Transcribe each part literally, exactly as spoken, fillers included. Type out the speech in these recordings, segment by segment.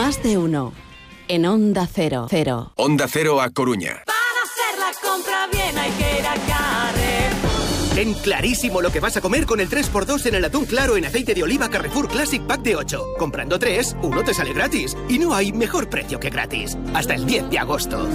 Más de uno. En Onda Cero. Cero. Onda Cero a Coruña. Para hacer la compra bien hay que ir a Carrefour. Ten clarísimo lo que vas a comer con el tres por dos en el atún claro en aceite de oliva Carrefour Classic Pack de ocho. Comprando tres, uno te sale gratis. Y no hay mejor precio que gratis. Hasta el diez de agosto.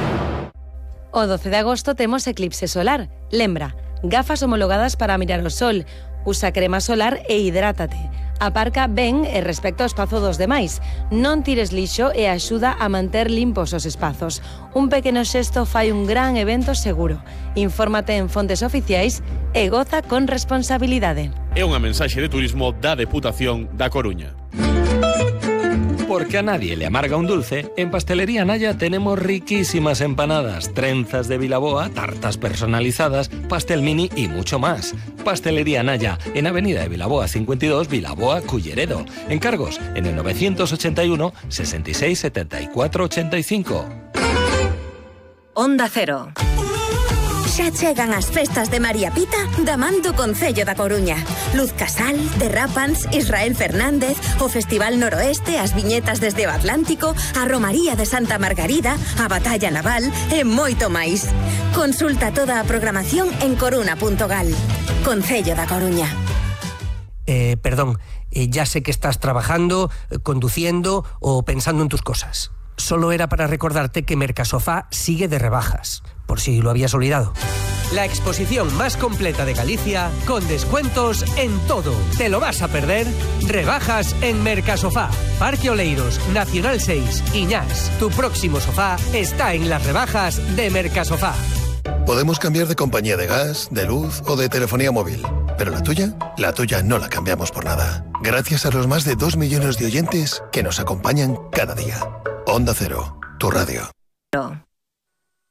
O doce de agosto temos eclipse solar. Lembra, gafas homologadas para mirar o sol. Usa crema solar e hidrátate. Aparca ben e respecta o espazo dos demais. Non tires lixo e axuda a manter limpos os espazos. Un pequeno xesto fai un gran evento seguro. Infórmate en fontes oficiais e goza con responsabilidade. É unha mensaxe de turismo da Deputación da Coruña. Porque a nadie le amarga un dulce, en Pastelería Naya tenemos riquísimas empanadas, trenzas de Vilaboa, tartas personalizadas, pastel mini y mucho más. Pastelería Naya, en Avenida de Vilaboa cincuenta y dos, Vilaboa, Culleredo. Encargos en el novecientos ochenta y uno, sesenta y seis, setenta y cuatro, ochenta y cinco. Onda Cero. Xa chegan as festas de María Pita da man do Concello da Coruña. Luz Casal, Derrapans, Israel Fernández, o Festival Noroeste, as viñetas desde o Atlántico, a Romaría de Santa Margarida, a Batalla Naval e moito máis. Consulta toda a programación en coruna punto gal. Concello da Coruña. Eh, perdón, eh, ya sé que estás trabajando, eh, conduciendo o pensando en tus cosas. Solo era para recordarte que Mercasofá sigue de rebajas, por si lo habías olvidado. La exposición más completa de Galicia, con descuentos en todo. ¿Te lo vas a perder? Rebajas en Mercasofá. Parque Oleiros, Nacional seis, Iñás. Tu próximo sofá está en las rebajas de Mercasofá. Podemos cambiar de compañía de gas, de luz o de telefonía móvil. ¿Pero la tuya? La tuya no la cambiamos por nada. Gracias a los más de dos millones de oyentes que nos acompañan cada día. Onda Cero, tu radio.